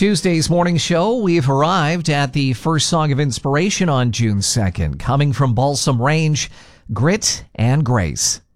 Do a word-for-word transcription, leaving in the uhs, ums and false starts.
Tuesday's morning show, we've arrived at the first song of inspiration on June second, coming from Balsam Range, Grit and Grace.